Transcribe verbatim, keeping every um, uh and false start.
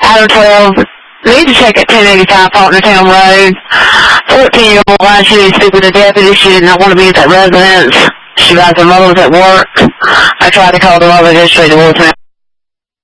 Adam twelve, need to check at ten eighty-five Faulkner Town Road. fourteen-year-old line shooting speak with a deputy. She did not want to be at that residence. She got her mother was at work. I tried to call the mother just straight to voicemail.